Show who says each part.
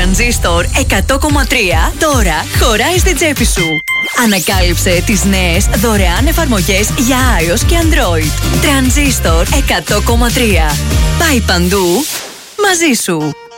Speaker 1: Τρανζίστορ 100,3 τώρα χωράει στην τσέπη σου. Ανακάλυψε τις νέες δωρεάν εφαρμογές για iOS και Android. Τρανζίστορ 100,3. Πάει παντού μαζί σου.